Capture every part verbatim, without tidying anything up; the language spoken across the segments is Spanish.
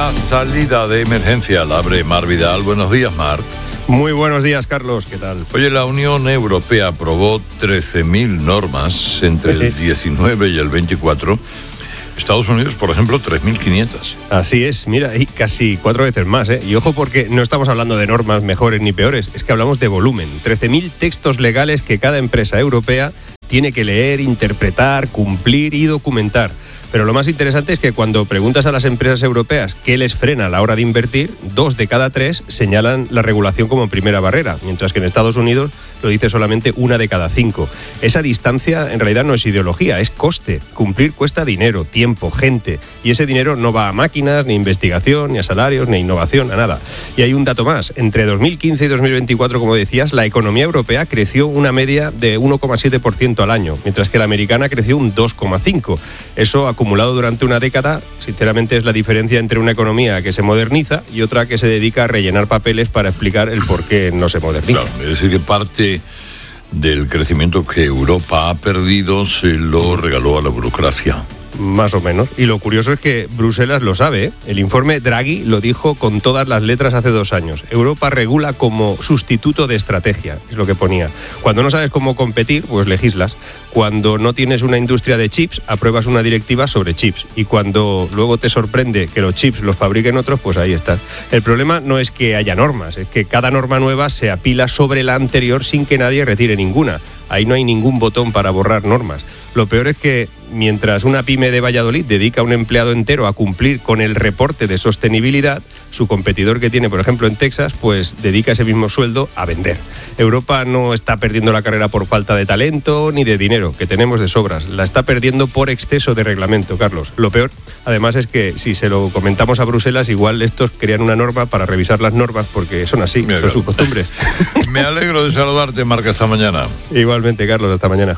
La salida de emergencia la abre Mar Vidal. Buenos días, Mar. Muy buenos días, Carlos. ¿Qué tal? Oye, la Unión Europea aprobó trece mil normas entre el diecinueve y el veinticuatro. Estados Unidos, por ejemplo, tres mil quinientas. Así es, mira, y casi cuatro veces más, ¿eh? Y ojo, porque no estamos hablando de normas mejores ni peores, es que hablamos de volumen. trece mil textos legales que cada empresa europea tiene que leer, interpretar, cumplir y documentar. Pero lo más interesante es que cuando preguntas a las empresas europeas qué les frena a la hora de invertir, dos de cada tres señalan la regulación como primera barrera, mientras que en Estados Unidos lo dice solamente una de cada cinco. Esa distancia en realidad no es ideología, es coste. Cumplir cuesta dinero, tiempo, gente, y ese dinero no va a máquinas, ni a investigación, ni a salarios, ni a innovación, a nada. Y hay un dato más, entre dos mil quince y dos mil veinticuatro, como decías, la economía europea creció una media de uno coma siete por ciento al año, mientras que la americana creció un dos coma cinco por ciento. Eso acumulado durante una década, sinceramente es la diferencia entre una economía que se moderniza y otra que se dedica a rellenar papeles para explicar el por qué no se moderniza. Claro, es decir, que parte del crecimiento que Europa ha perdido se lo regaló a la burocracia. Más o menos. Y lo curioso es que Bruselas lo sabe, ¿eh? El informe Draghi lo dijo con todas las letras hace dos años. Europa regula como sustituto de estrategia, es lo que ponía. Cuando no sabes cómo competir, pues legislas. Cuando no tienes una industria de chips, apruebas una directiva sobre chips. Y cuando luego te sorprende que los chips los fabriquen otros, pues ahí estás. El problema no es que haya normas, es que cada norma nueva se apila sobre la anterior sin que nadie retire ninguna. Ahí no hay ningún botón para borrar normas. Lo peor es que mientras una pyme de Valladolid dedica a un empleado entero a cumplir con el reporte de sostenibilidad, su competidor que tiene, por ejemplo, en Texas, pues dedica ese mismo sueldo a vender. Europa no está perdiendo la carrera por falta de talento ni de dinero, que tenemos de sobras. La está perdiendo por exceso de reglamento, Carlos. Lo peor, además, es que si se lo comentamos a Bruselas, igual estos crean una norma para revisar las normas, porque son así, Mira, son sus costumbres. Me alegro de saludarte, Marca, esta mañana. Igualmente, Carlos, hasta mañana.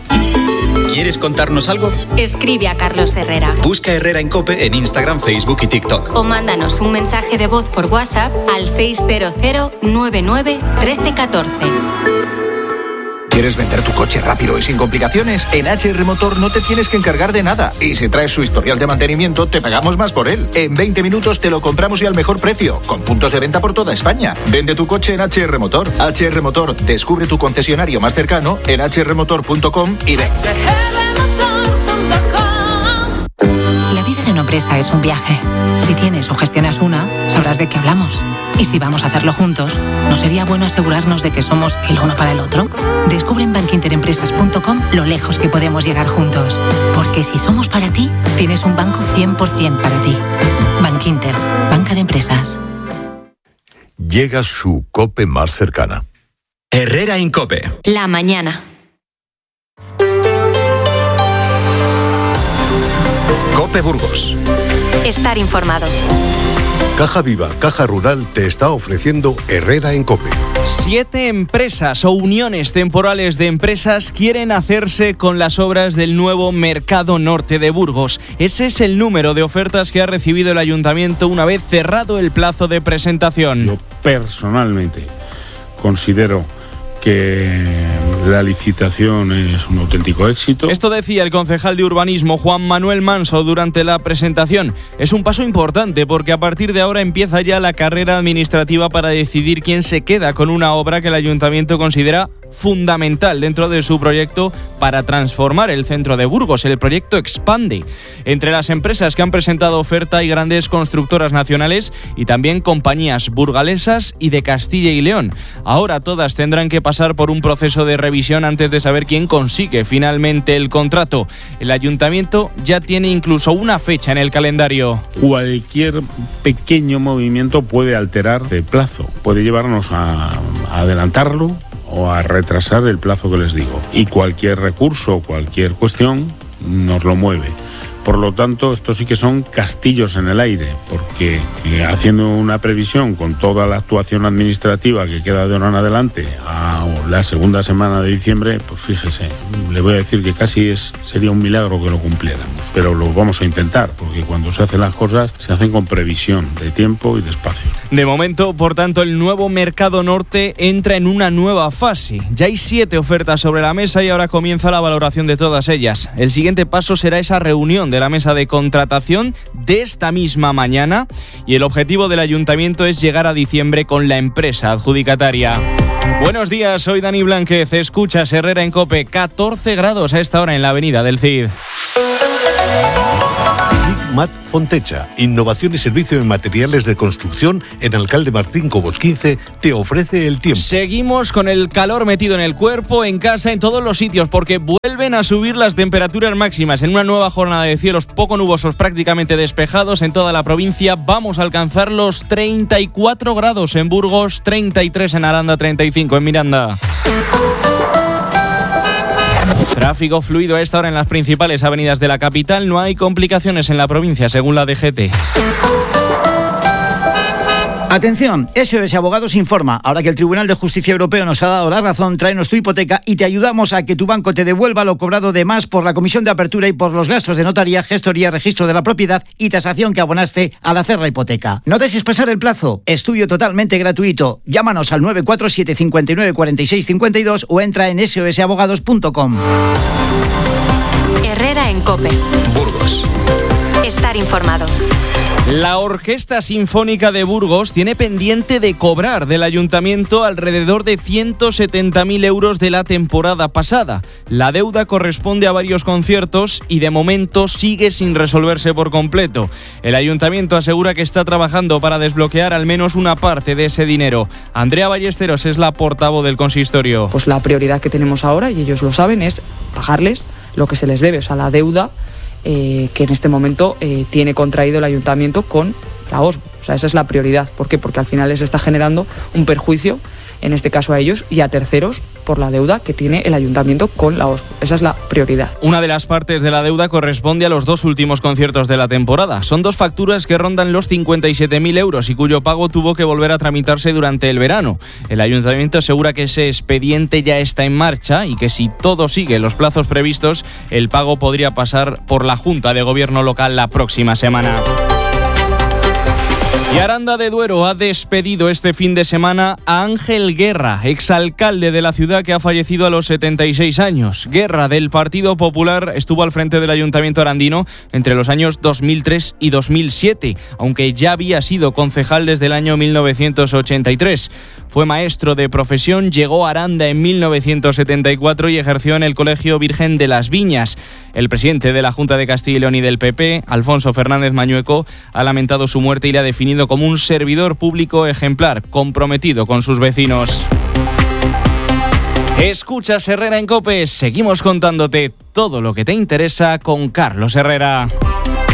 ¿Quieres contarnos algo? Escribe a Carlos Herrera. Busca Herrera en COPE en Instagram, Facebook y TikTok. O mándanos un mensaje de voz por WhatsApp al seis cero cero nueve nueve uno tres uno cuatro. ¿Quieres vender tu coche rápido y sin complicaciones? En H R Motor no te tienes que encargar de nada. Y si traes su historial de mantenimiento, te pagamos más por él. En veinte minutos te lo compramos y al mejor precio, con puntos de venta por toda España. Vende tu coche en H R Motor. H R Motor, descubre tu concesionario más cercano en h r motor punto com y ven. La vida de una empresa es un viaje. Si tienes o gestionas una, sabrás de qué hablamos. Y si vamos a hacerlo juntos, ¿no sería bueno asegurarnos de que somos el uno para el otro? Descubre en bankinterempresas punto com lo lejos que podemos llegar juntos. Porque si somos para ti, tienes un banco cien por ciento para ti. Bankinter, banca de empresas. Llega su COPE más cercana. Herrera en COPE. La mañana. COPE Burgos. Estar informado. Caja Viva, Caja Rural te está ofreciendo Herrera en COPE. Siete empresas o uniones temporales de empresas quieren hacerse con las obras del nuevo Mercado Norte de Burgos. Ese es el número de ofertas que ha recibido el ayuntamiento una vez cerrado el plazo de presentación. Yo personalmente considero que la licitación es un auténtico éxito. Esto decía el concejal de urbanismo Juan Manuel Manso durante la presentación. Es un paso importante porque a partir de ahora empieza ya la carrera administrativa para decidir quién se queda con una obra que el ayuntamiento considera fundamental dentro de su proyecto para transformar el centro de Burgos, el proyecto Expande. Entre las empresas que han presentado oferta hay grandes constructoras nacionales y también compañías burgalesas y de Castilla y León. Ahora todas tendrán que pasar por un proceso de revisión antes de saber quién consigue finalmente el contrato. El ayuntamiento ya tiene incluso una fecha en el calendario. Cualquier pequeño movimiento puede alterar el plazo, puede llevarnos a, a adelantarlo o a retrasar el plazo que les digo. Y cualquier recurso, cualquier cuestión nos lo mueve. Por lo tanto, estos sí que son castillos en el aire, porque eh, haciendo una previsión con toda la actuación administrativa que queda de ahora en adelante a la segunda semana de diciembre, pues fíjese, le voy a decir que casi es sería un milagro que lo cumpliéramos. Pero lo vamos a intentar, porque cuando se hacen las cosas, se hacen con previsión de tiempo y de espacio. De momento, por tanto, el nuevo Mercado Norte entra en una nueva fase. Ya hay siete ofertas sobre la mesa y ahora comienza la valoración de todas ellas. El siguiente paso será esa reunión de de la mesa de contratación de esta misma mañana y el objetivo del ayuntamiento es llegar a diciembre con la empresa adjudicataria. Buenos días, soy Dani Blánquez, escuchas Herrera en COPE, catorce grados a esta hora en la avenida del Cid. Mat Fontecha, innovación y servicio en materiales de construcción en Alcalde Martín Cobos quince, te ofrece el tiempo. Seguimos con el calor metido en el cuerpo, en casa, en todos los sitios, porque vuelven a subir las temperaturas máximas. En una nueva jornada de cielos poco nubosos, prácticamente despejados en toda la provincia, vamos a alcanzar los treinta y cuatro grados en Burgos, treinta y tres en Aranda, treinta y cinco en Miranda. Tráfico fluido a esta hora en las principales avenidas de la capital. No hay complicaciones en la provincia, según la D G T. Atención, S O S Abogados informa. Ahora que el Tribunal de Justicia Europeo nos ha dado la razón, tráenos tu hipoteca y te ayudamos a que tu banco te devuelva lo cobrado de más por la comisión de apertura y por los gastos de notaría, gestoría, registro de la propiedad y tasación que abonaste al hacer la hipoteca. No dejes pasar el plazo. Estudio totalmente gratuito. Llámanos al nueve cuatro siete cinco nueve cuatro seis cinco dos o entra en ese o ese abogados punto com. Herrera en COPE. Burgos. Estar informado. La Orquesta Sinfónica de Burgos tiene pendiente de cobrar del ayuntamiento alrededor de ciento setenta mil euros de la temporada pasada. La deuda corresponde a varios conciertos y de momento sigue sin resolverse por completo. El ayuntamiento asegura que está trabajando para desbloquear al menos una parte de ese dinero. Andrea Ballesteros es la portavoz del consistorio. Pues la prioridad que tenemos ahora, y ellos lo saben, es pagarles lo que se les debe, o sea, la deuda Eh, que en este momento eh, tiene contraído el ayuntamiento con la O S B. O sea, esa es la prioridad. ¿Por qué? Porque al final les está generando un perjuicio, en este caso a ellos y a terceros, por la deuda que tiene el ayuntamiento con la O S B. Esa es la prioridad. Una de las partes de la deuda corresponde a los dos últimos conciertos de la temporada. Son dos facturas que rondan los cincuenta y siete mil euros y cuyo pago tuvo que volver a tramitarse durante el verano. El ayuntamiento asegura que ese expediente ya está en marcha y que si todo sigue los plazos previstos, el pago podría pasar por la Junta de Gobierno local la próxima semana. Y Aranda de Duero ha despedido este fin de semana a Ángel Guerra, exalcalde de la ciudad que ha fallecido a los setenta y seis años. Guerra, del Partido Popular, estuvo al frente del Ayuntamiento arandino entre los años dos mil tres y dos mil siete, aunque ya había sido concejal desde el año mil novecientos ochenta y tres. Fue maestro de profesión, llegó a Aranda en mil novecientos setenta y cuatro y ejerció en el Colegio Virgen de las Viñas. El presidente de la Junta de Castilla y León y del P P, Alfonso Fernández Mañueco, ha lamentado su muerte y le ha definido como un servidor público ejemplar, comprometido con sus vecinos. Escuchas Herrera en COPE, seguimos contándote todo lo que te interesa con Carlos Herrera.